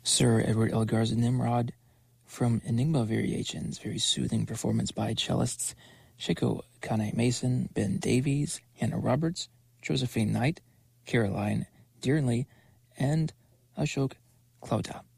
Sir Edward Elgar's Nimrod from Enigma Variations, very soothing performance by cellists Shiko Kane-Mason, Ben Davies, Hannah Roberts, Josephine Knight, Caroline Dearnley, and Ashok Klauta.